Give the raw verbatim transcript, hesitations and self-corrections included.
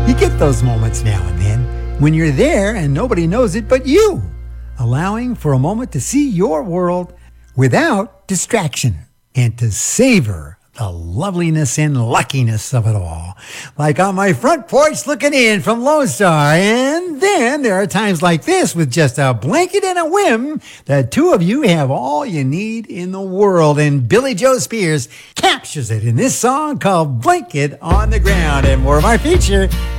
You get those moments now and then when you're there and nobody knows it but you, allowing for a moment to see your world without distraction and to savor the loveliness and luckiness of it all. Like on my front porch looking in from Lone Star. And then there are times like this with just a blanket and a whim, the two of you have all you need in the world. And Billy Joe Spears captures it in this song called Blanket on the Ground. And more of my feature